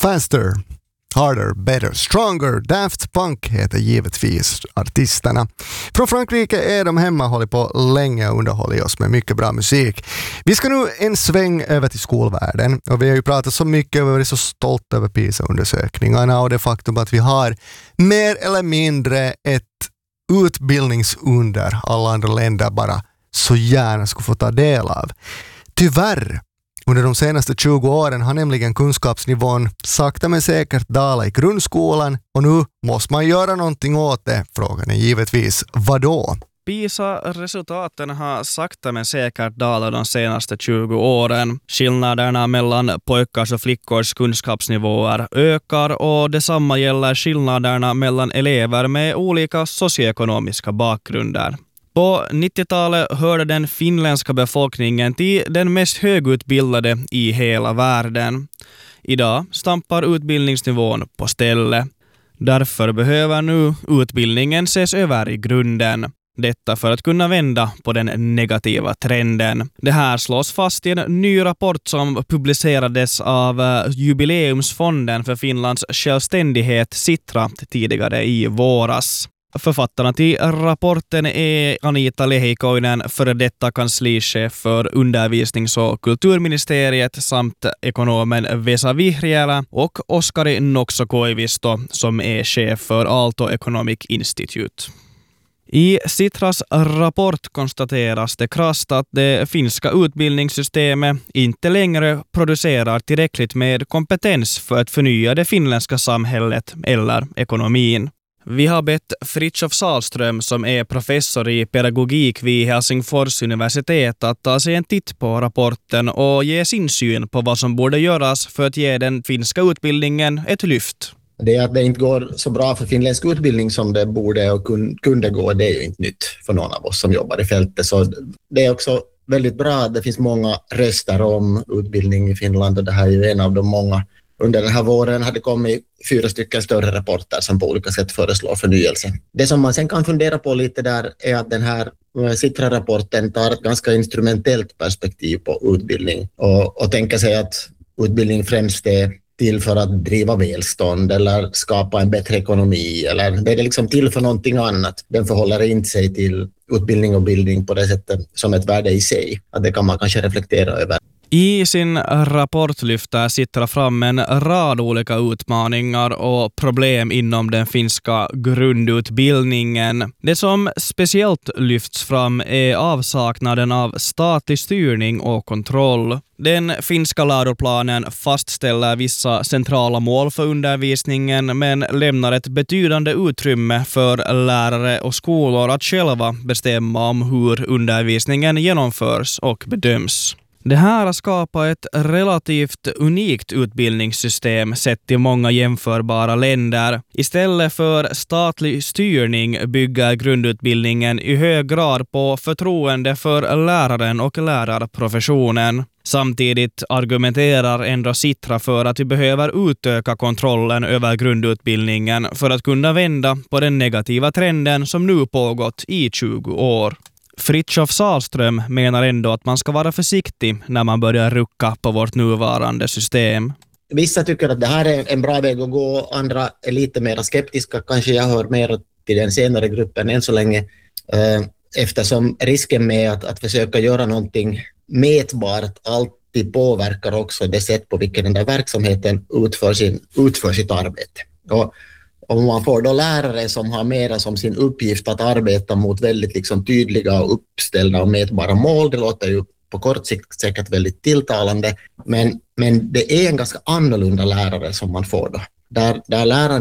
Faster, Harder, Better, Stronger, Daft Punk heter givetvis artisterna. Från Frankrike är de hemma, hållit på länge och underhållit oss med mycket bra musik. Vi ska nu en sväng över till skolvärlden och vi har ju pratat så mycket och varit så stolta över PISA-undersökningarna och det faktum att vi har mer eller mindre ett utbildningsunder alla andra länder bara så gärna skulle få ta del av. Tyvärr, under de senaste 20 åren har nämligen kunskapsnivån sakta men säkert dalat i grundskolan och nu måste man göra någonting åt det. Frågan är givetvis, vadå? PISA-resultaten har sakta men säkert dalat de senaste 20 åren. Skillnaderna mellan pojkars och flickors kunskapsnivåer ökar och detsamma gäller skillnaderna mellan elever med olika socioekonomiska bakgrunder. På 90-talet hörde den finländska befolkningen till den mest högutbildade i hela världen. Idag stampar utbildningsnivån på ställe. Därför behöver nu utbildningen ses över i grunden. Detta för att kunna vända på den negativa trenden. Det här slås fast i en ny rapport som publicerades av Jubileumsfonden för Finlands självständighet Sitra tidigare i våras. Författarna till rapporten är Anita Lehikoinen, före detta kanslichef för undervisnings- och kulturministeriet samt ekonomen Vesa Vihriälä och Oskari Nokso-Koivisto som är chef för Aalto Economic Institute. I Sitras rapport konstateras det krasst att det finska utbildningssystemet inte längre producerar tillräckligt med kompetens för att förnya det finländska samhället eller ekonomin. Vi har bett Fritjof Sahlström som är professor i pedagogik vid Helsingfors universitet att ta sig en titt på rapporten och ge sin syn på vad som borde göras för att ge den finska utbildningen ett lyft. Det är att det inte går så bra för finländsk utbildning som det borde och kunde gå, det är ju inte nytt för någon av oss som jobbar i fältet. Så det är också väldigt bra att det finns många röster om utbildning i Finland och det här är ju en av de många. Under den här våren hade kommit 4 stycken större rapporter som på olika sätt föreslår förnyelse. Det som man sen kan fundera på lite där är att den här Sitra-rapporten tar ett ganska instrumentellt perspektiv på utbildning och tänker sig att utbildning främst är till för att driva välstånd eller skapa en bättre ekonomi eller det är liksom till för någonting annat. Den förhåller inte sig till utbildning och bildning på det sättet som ett värde i sig. Att det kan man kanske reflektera över. I sin rapport lyfter Sitra fram en rad olika utmaningar och problem inom den finska grundutbildningen. Det som speciellt lyfts fram är avsaknaden av statlig styrning och kontroll. Den finska läroplanen fastställer vissa centrala mål för undervisningen men lämnar ett betydande utrymme för lärare och skolor att själva bestämma om hur undervisningen genomförs och bedöms. Det här har skapat ett relativt unikt utbildningssystem sett till många jämförbara länder. Istället för statlig styrning bygger grundutbildningen i hög grad på förtroende för läraren och lärarprofessionen. Samtidigt argumenterar ändå Sitra för att vi behöver utöka kontrollen över grundutbildningen för att kunna vända på den negativa trenden som nu pågått i 20 år. Fritjof Sahlström menar ändå att man ska vara försiktig när man börjar rucka på vårt nuvarande system. Vissa tycker att det här är en bra väg att gå, andra är lite mer skeptiska. Kanske jag hör mer till den senare gruppen än så länge eftersom risken med att försöka göra någonting mätbart alltid påverkar också det sätt på vilket den där verksamheten utför sitt arbete. Och om man får då lärare som har mera som sin uppgift att arbeta mot väldigt liksom tydliga och uppställda och mätbara mål, det låter ju på kort sikt säkert väldigt tilltalande, men det är en ganska annorlunda lärare som man får då. Där läraren